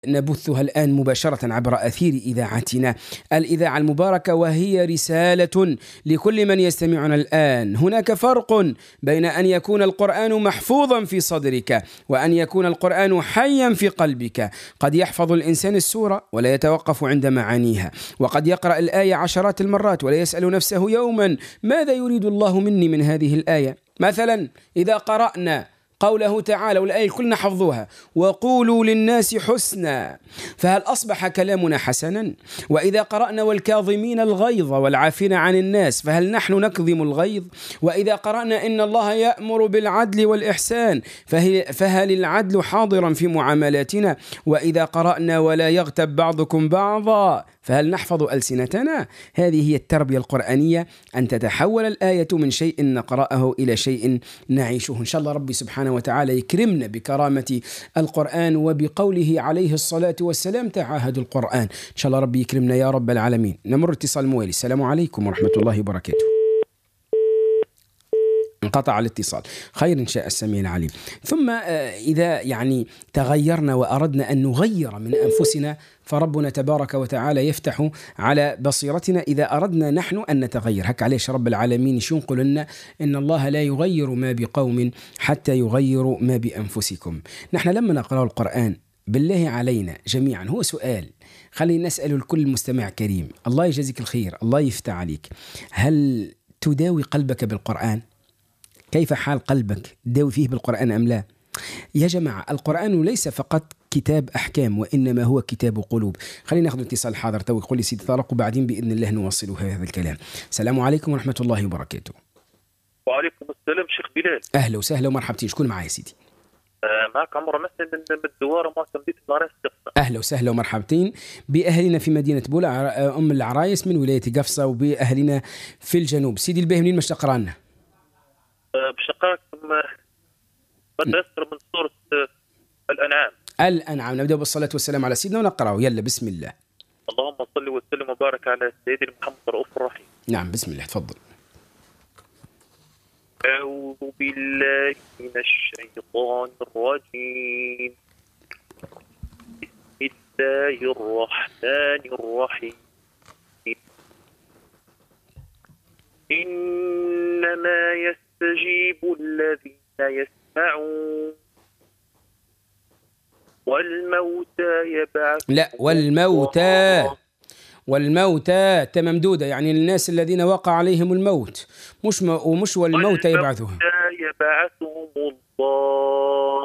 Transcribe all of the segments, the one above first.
نبثها الآن مباشرة عبر أثير إذاعتنا الإذاعة المباركة، وهي رسالة لكل من يستمعنا الآن. هناك فرق بين أن يكون القرآن محفوظا في صدرك وأن يكون القرآن حيا في قلبك. قد يحفظ الإنسان السورة ولا يتوقف عند معانيها، وقد يقرأ الآية عشرات المرات ولا يسأل نفسه يوما ماذا يريد الله مني من هذه الآية. مثلا إذا قرأنا قوله تعالى، والآية كلنا حفظوها، وقولوا للناس حسنا، فهل أصبح كلامنا حسنا؟ وإذا قرأنا والكاظمين الغيظ والعافين عن الناس، فهل نحن نكظم الغيظ؟ وإذا قرأنا إن الله يأمر بالعدل والإحسان، فهل العدل حاضرا في معاملاتنا؟ وإذا قرأنا ولا يغتب بعضكم بعضا، فهل نحفظ ألسنتنا؟ هذه هي التربية القرآنية، أن تتحول الآية من شيء نقرأه إلى شيء نعيشه. إن شاء الله ربي سبحانه وتعالى يكرمنا بكرامة القرآن وبقوله عليه الصلاة والسلام تعاهدوا القرآن. إن شاء الله ربي يكرمنا يا رب العالمين. نمر اتصال موالي. السلام عليكم ورحمة الله وبركاته. انقطع الاتصال. خير إن شاء السميع العليم. ثم إذا تغيرنا وأردنا أن نغير من أنفسنا، فربنا تبارك وتعالى يفتح على بصيرتنا إذا أردنا نحن أن نتغير. هك عليش رب العالمين ينقل لنا إن الله لا يغير ما بقوم حتى يغيروا ما بأنفسكم. نحن لما نقرأ القرآن بالله علينا جميعا، هو سؤال خلينا نسأل الكل مستمع كريم، الله يجزيك الخير، الله يفتح عليك، هل تداوي قلبك بالقرآن؟ كيف حال قلبك؟ تداوي فيه بالقرآن أم لا؟ يا جماعة، القرآن ليس فقط كتاب أحكام، وإنما هو كتاب قلوب. خلينا ناخذ اتصال حاضر تو. يقول لي سيدي طارق، وبعدين بإذن الله نواصل هذا الكلام. السلام عليكم ورحمة الله وبركاته. وعليكم السلام شيخ بلال. أهلا وسهلا ومرحبتين. شكون معايا سيدي؟ معك عمر مسلم من الدوار معتمدية العرايس قفصة. أهلا وسهلا ومرحبتين بأهلنا في مدينة بولا أم العرايس من ولاية قفصة، وبأهلنا في الجنوب. سيدي الباهي منين مش تقرانا؟ بشقاكم قد يسر من سورة الأنعام. نبدأ بالصلاة والسلام على سيدنا ونقرأه. يلا بسم الله. اللهم صل وسلم وبارك على سيدنا محمد الرؤوف الرحيم. نعم بسم الله، تفضل. أعوذ بالله من الشيطان الرجيم. بسم الله الرحمن الرحيم. إنما يستجيب الذين يسمعون والموتى يبعث. لا، والموتى ممدودة، يعني الناس الذين وقع عليهم الموت، مش والموتى يبعثهم. يبعثهم الله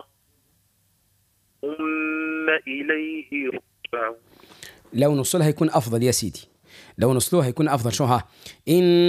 ثم إليه يرجعون. لو نوصلها يكون أفضل يا سيدي، لو نوصلوها يكون أفضل. شو ها؟ إن